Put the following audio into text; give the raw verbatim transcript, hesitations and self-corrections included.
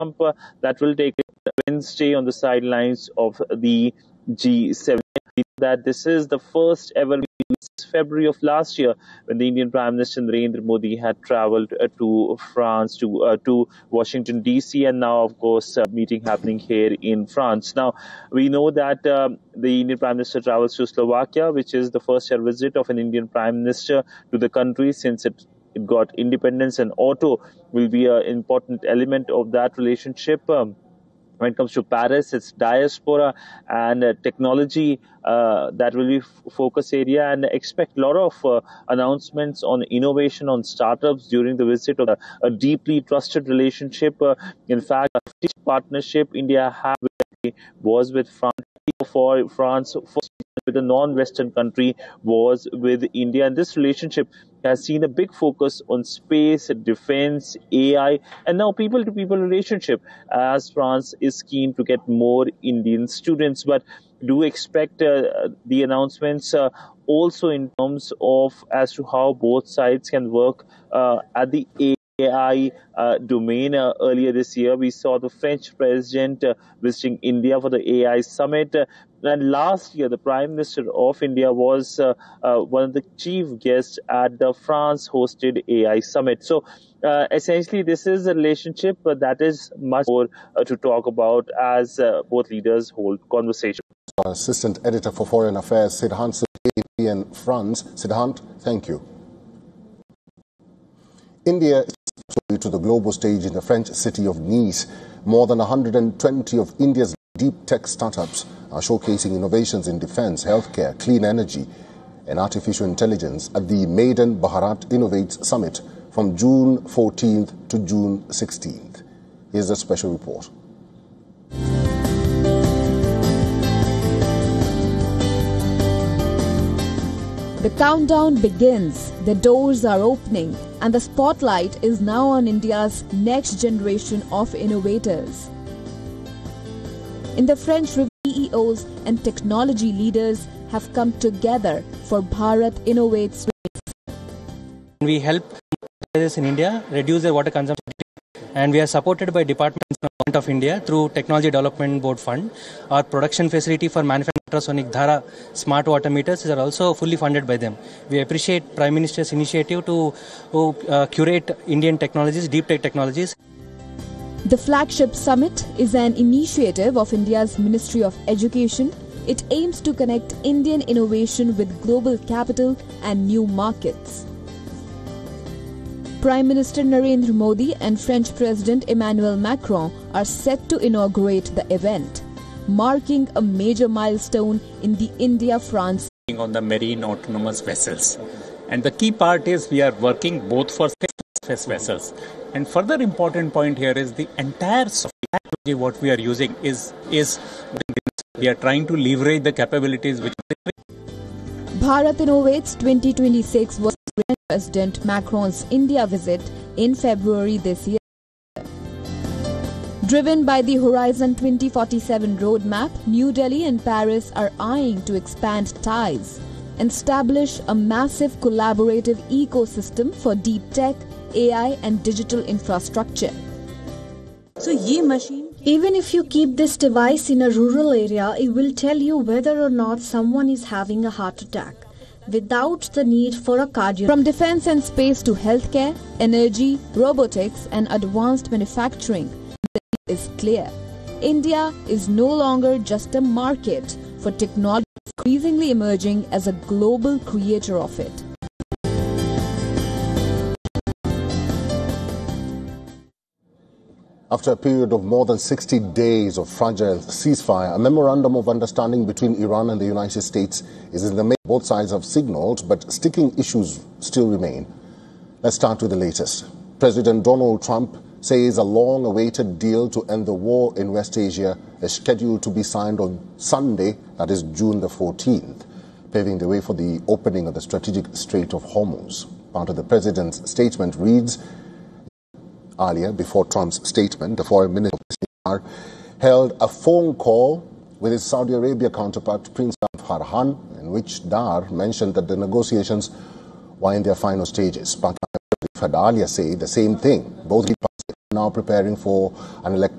Trump uh, that will take Wednesday on the sidelines of the G seven. That this is the first ever February of last year when the Indian Prime Minister Narendra Modi had travelled uh, to France, to uh, to Washington D C, and now of course uh, meeting happening here in France. Now we know that uh, the Indian Prime Minister travels to Slovakia, which is the first ever visit of an Indian Prime Minister to the country since it it got independence, and auto will be an important element of that relationship. Um, When it comes to Paris, it's diaspora and uh, technology uh, that will be f- focus area, and expect a lot of uh, announcements on innovation, on startups during the visit of a, a deeply trusted relationship. Uh, in fact, a partnership India had was with France. For France, for with a non-Western country was with India, and this relationship has seen a big focus on space, defense, A I, and now people-to-people relationship, as France is keen to get more Indian students. But do expect uh, the announcements uh, also in terms of as to how both sides can work uh, at the A I uh, domain. Uh, earlier this year, we saw the French president uh, visiting India for the A I summit. Uh, and last year, the Prime Minister of India was uh, uh, one of the chief guests at the France-hosted A I summit. So, uh, essentially, this is a relationship uh, that is much more uh, to talk about as uh, both leaders hold conversation. Assistant Editor for Foreign Affairs, Siddhant Subramanian in France. Siddhant, thank you. India is to the global stage in the French city of Nice. More than one hundred twenty of India's deep tech startups are showcasing innovations in defense, healthcare, clean energy, and artificial intelligence at the Maiden Bharat Innovates Summit from June fourteenth to June sixteenth. Here's a special report. The countdown begins, the doors are opening, and the spotlight is now on India's next generation of innovators. In the French, C E Os and technology leaders have come together for Bharat Innovates. We help in India reduce their water consumption, and we are supported by departments of India through Technology Development Board Fund. Our production facility for manufacturing ultrasonic Dhara smart water meters is also fully funded by them. We appreciate Prime Minister's initiative to, to uh, curate Indian technologies, deep tech technologies. The flagship summit is an initiative of India's Ministry of Education. It aims to connect Indian innovation with global capital and new markets. Prime Minister Narendra Modi and French President Emmanuel Macron are set to inaugurate the event, marking a major milestone in the India-France on the marine autonomous vessels. And the key part is we are working both for surface vessels. And further important point here is the entire software what we are using is is we are trying to leverage the capabilities which Bharat Innovates twenty twenty-six was President Macron's India visit in February this year. Driven by the Horizon twenty forty-seven roadmap, New Delhi and Paris are eyeing to expand ties and establish a massive collaborative ecosystem for deep tech, A I and digital infrastructure. So, ye machine. Even if you keep this device in a rural area, it will tell you whether or not someone is having a heart attack, without the need for a cardio. From defense and space to healthcare, energy, robotics and advanced manufacturing, the is clear. India is no longer just a market for technology, increasingly emerging as a global creator of it. After a period of more than sixty days of fragile ceasefire, a memorandum of understanding between Iran and the United States is in the making. Both sides have signaled, but sticking issues still remain. Let's start with the latest. President Donald Trump says a long-awaited deal to end the war in West Asia is scheduled to be signed on Sunday, that is June the fourteenth, paving the way for the opening of the strategic Strait of Hormuz. Part of the president's statement reads, earlier, before Trump's statement, the foreign minister held a phone call with his Saudi Arabia counterpart, Prince Farhan, in which Dar mentioned that the negotiations were in their final stages. Pakistan Fadalia say the same thing. Both parties are now preparing for an electoral